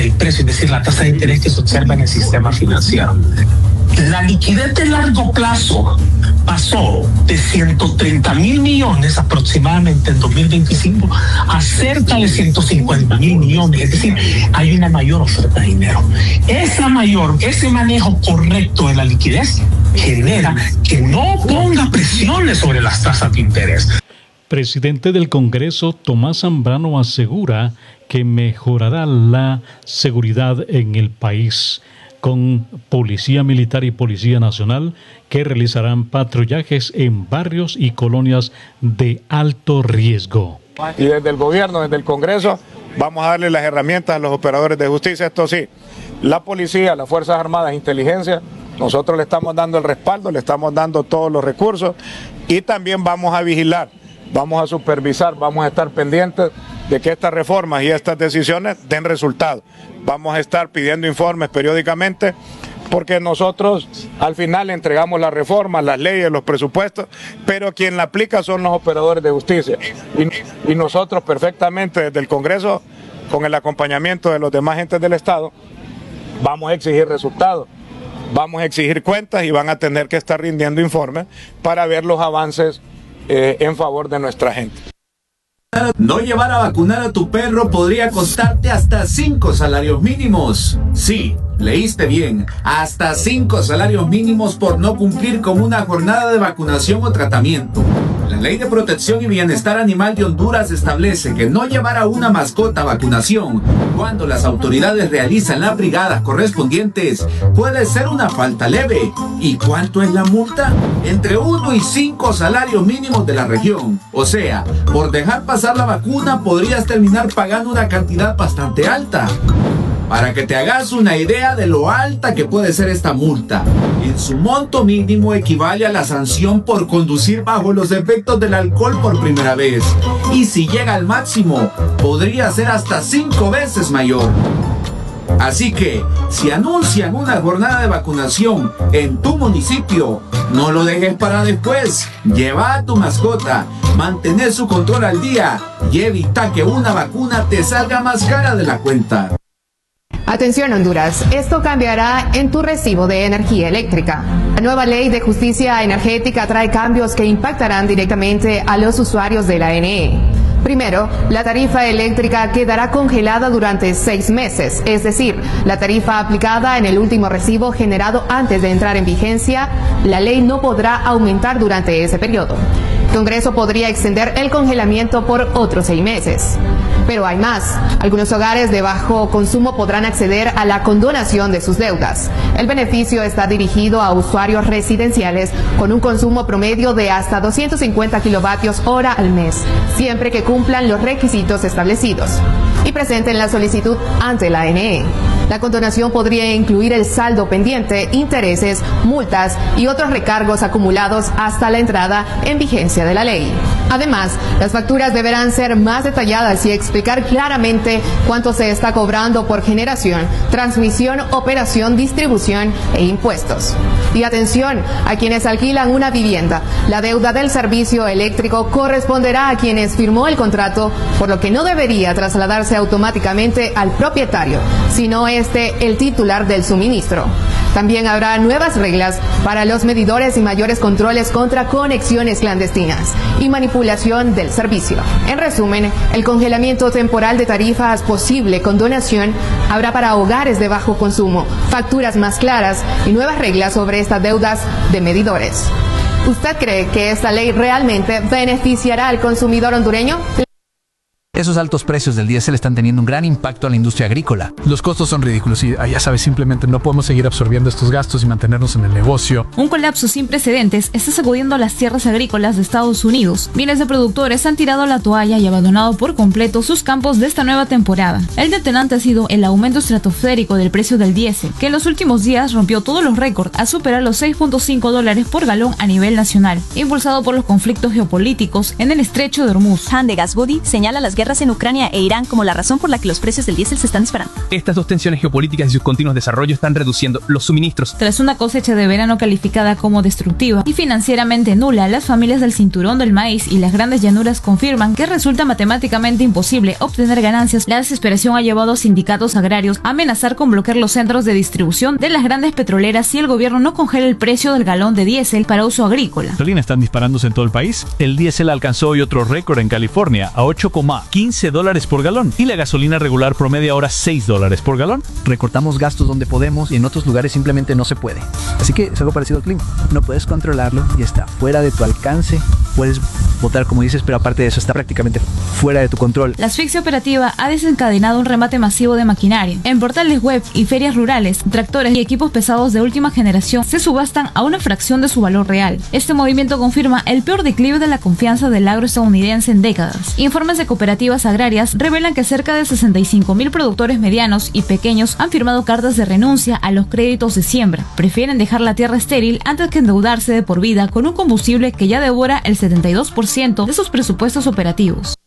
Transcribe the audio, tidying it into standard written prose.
del precio, es decir, la tasa de interés que se observa en el sistema financiero. La liquidez de largo plazo pasó de 130.000 millones aproximadamente en 2025 a cerca de 150.000 millones, es decir, hay una mayor oferta de dinero. Ese manejo correcto de la liquidez genera que no ponga presiones sobre las tasas de interés. Presidente del Congreso, Tomás Zambrano, asegura que mejorará la seguridad en el país con Policía Militar y Policía Nacional que realizarán patrullajes en barrios y colonias de alto riesgo. Y desde el gobierno, desde el Congreso, vamos a darle las herramientas a los operadores de justicia. Esto sí, la policía, las Fuerzas Armadas, inteligencia, nosotros le estamos dando el respaldo, le estamos dando todos los recursos y también vamos a vigilar, vamos a supervisar, vamos a estar pendientes de que estas reformas y estas decisiones den resultado. Vamos a estar pidiendo informes periódicamente porque nosotros al final entregamos las reformas, las leyes, los presupuestos, pero quien la aplica son los operadores de justicia. Y nosotros perfectamente desde el Congreso, con el acompañamiento de los demás entes del Estado, vamos a exigir resultados, vamos a exigir cuentas y van a tener que estar rindiendo informes para ver los avances en favor de nuestra gente. No llevar a vacunar a tu perro podría costarte hasta 5 salarios mínimos. Sí, leíste bien, hasta 5 salarios mínimos por no cumplir con una jornada de vacunación o tratamiento. La Ley de Protección y Bienestar Animal de Honduras establece que no llevar a una mascota a vacunación cuando las autoridades realizan las brigadas correspondientes puede ser una falta leve. ¿Y cuánto es la multa? Entre 1 y 5 salarios mínimos de la región. O sea, por dejar pasar la vacuna podrías terminar pagando una cantidad bastante alta. Para que te hagas una idea de lo alta que puede ser esta multa, en su monto mínimo equivale a la sanción por conducir bajo los efectos del alcohol por primera vez. Y si llega al máximo, podría ser hasta 5 veces mayor. Así que, si anuncian una jornada de vacunación en tu municipio, no lo dejes para después. Lleva a tu mascota, mantén su control al día y evita que una vacuna te salga más cara de la cuenta. Atención Honduras, esto cambiará en tu recibo de energía eléctrica. La nueva ley de justicia energética trae cambios que impactarán directamente a los usuarios de la NE. Primero, la tarifa eléctrica quedará congelada durante 6 meses, es decir, la tarifa aplicada en el último recibo generado antes de entrar en vigencia, la ley no podrá aumentar durante ese periodo. El Congreso podría extender el congelamiento por otros 6 meses. Pero hay más. Algunos hogares de bajo consumo podrán acceder a la condonación de sus deudas. El beneficio está dirigido a usuarios residenciales con un consumo promedio de hasta 250 kilovatios hora al mes, siempre que cumplan los requisitos establecidos y presenten la solicitud ante la ANE. La condonación podría incluir el saldo pendiente, intereses, multas y otros recargos acumulados hasta la entrada en vigencia de la ley. Además, las facturas deberán ser más detalladas y explicar claramente cuánto se está cobrando por generación, transmisión, operación, distribución e impuestos. Y atención a quienes alquilan una vivienda. La deuda del servicio eléctrico corresponderá a quienes firmó el contrato, por lo que no debería trasladarse automáticamente al propietario, sino el titular del suministro. También habrá nuevas reglas para los medidores y mayores controles contra conexiones clandestinas y manipulación del servicio. En resumen, el congelamiento temporal de tarifas posible con donación habrá para hogares de bajo consumo, facturas más claras y nuevas reglas sobre estas deudas de medidores. ¿Usted cree que esta ley realmente beneficiará al consumidor hondureño? Esos altos precios del diésel están teniendo un gran impacto a la industria agrícola. Los costos son ridículos y ya sabes, simplemente no podemos seguir absorbiendo estos gastos y mantenernos en el negocio. Un colapso sin precedentes está sacudiendo las tierras agrícolas de Estados Unidos. Miles de productores han tirado la toalla y abandonado por completo sus campos de esta nueva temporada. El detonante ha sido el aumento estratosférico del precio del diésel, que en los últimos días rompió todos los récords a superar los $6.5 por galón a nivel nacional, impulsado por los conflictos geopolíticos en el estrecho de Hormuz. Han de Gasgodi señala las guerras guerras en Ucrania e Irán como la razón por la que los precios del diésel se están disparando. Estas dos tensiones geopolíticas y sus continuos desarrollos están reduciendo los suministros. Tras una cosecha de verano calificada como destructiva y financieramente nula, las familias del cinturón del maíz y las grandes llanuras confirman que resulta matemáticamente imposible obtener ganancias. La desesperación ha llevado a sindicatos agrarios a amenazar con bloquear los centros de distribución de las grandes petroleras si el gobierno no congela el precio del galón de diésel para uso agrícola. La gasolina están disparándose en todo el país. El diésel alcanzó hoy otro récord en California a $8,15 por galón y la gasolina regular promedia ahora $6 por galón. Recortamos gastos donde podemos y en otros lugares simplemente no se puede. Así que es algo parecido al clima. No puedes controlarlo y está fuera de tu alcance. Puedes votar como dices, pero aparte de eso está prácticamente fuera de tu control. La asfixia operativa ha desencadenado un remate masivo de maquinaria. En portales web y ferias rurales, tractores y equipos pesados de última generación se subastan a una fracción de su valor real. Este movimiento confirma el peor declive de la confianza del agro estadounidense en décadas. Informes de cooperativas agrarias revelan que cerca de 65,000 productores medianos y pequeños han firmado cartas de renuncia a los créditos de siembra. Prefieren dejar la tierra estéril antes que endeudarse de por vida con un combustible que ya devora el 72% de sus presupuestos operativos.